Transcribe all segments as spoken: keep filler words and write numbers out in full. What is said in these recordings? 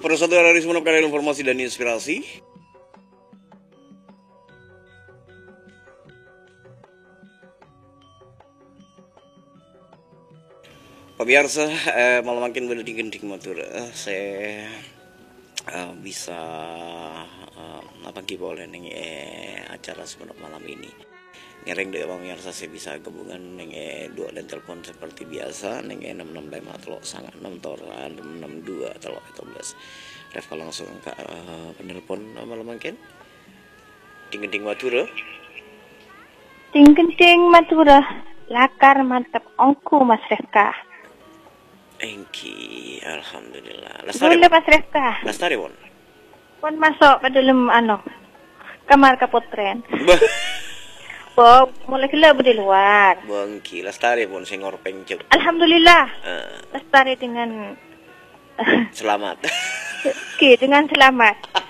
Pada satu hari sebelum kalian informasi dan inspirasi. Pemirsa, eh, malam makin berding-ding matur. Eh, saya eh, bisa eh, apa boleh nih eh, acara sebelum malam ini. Ngereng deh pemirsa, saya bisa gabungan neng eh, dua dan telepon seperti biasa neng eh, enam enam lima telok sangat enam toran enam dua telok atau belas. Ref langsung ke uh, penelpon malam makin. Ding-ding matur. Ding-ding matur. Lakar mantap ongku Mas Refka. Engki, alhamdulillah. Lestari. Boleh Mas Refka. Lestari pon. Pon masuk ke dalam ano kamar kapotren. Bo, mulai gila di luar. Bangki, lestari pun sing ngorpeng cek. Alhamdulillah. Uh, lestari dengan selamat. Ki dengan selamat.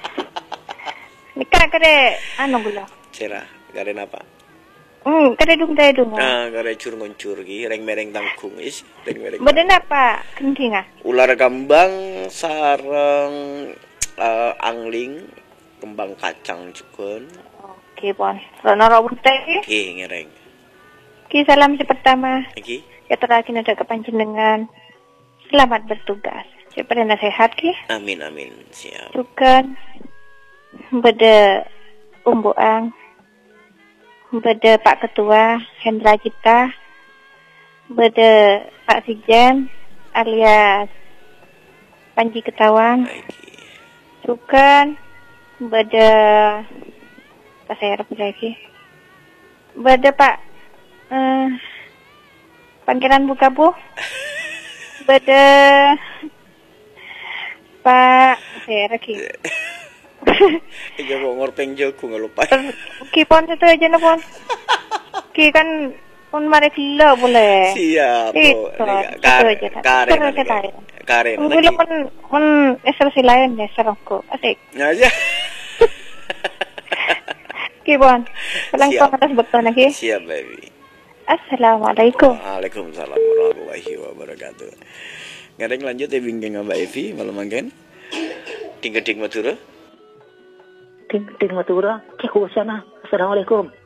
Nikah kade anu gula. Cerah, kade apa? Hmm, kade dung kade dung. Ah, kade cur ngoncur gi, reng mereng tangkung is, reng mereng. Badan apa? Kentinga. Ular kambang sarang uh, angling, kembang kacang cukun. Oke, pon. Rono robot teh. Ki ngereng. Ki salam si pertama. Ki. Ya terakhir ada kepanjenengan. Selamat bertugas. Siapa sehat ki? Amin amin. Siap. Bukan. Beda umbuang. Beda Pak Ketua Hendra kita. Beda Pak Sijen alias Panji Ketawang. Bukan. Beda Pak saya rapi lagi. Beda Pak eh, Pangeran Bukabu. Beda Pak saya lagi. Iya kok ngorpeng jago nggak lupa. Ki pon itu aja na pon. Ki kan pon mari gila boleh. Siap. Itu Karen. Karen. Karen. Belum pon pon esersi lain ya serangku. Asik. Aja. Ki pon. Palang pon atas betul lagi. Siap baby. Assalamualaikum. Waalaikumsalam warahmatullahi wabarakatuh. Ngareng lanjut ya bingking Mbak Evi malam mangken. Ting-ting matura. Ting-ting matura. Cek sana. Assalamualaikum.